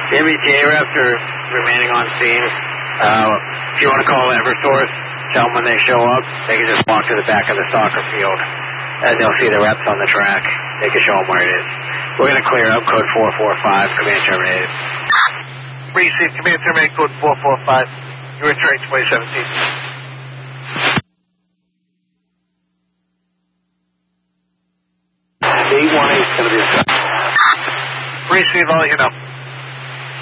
The MBTA reps are remaining on scene. If you want to call Eversource, tell them when they show up, they can just walk to the back of the soccer field, and they'll see the reps on the track. They can show them where it is. We're going to clear up code 445, command terminated. Receive command terminated code 445. You return 2017. 818 is going to be a Receive, I'll let you know.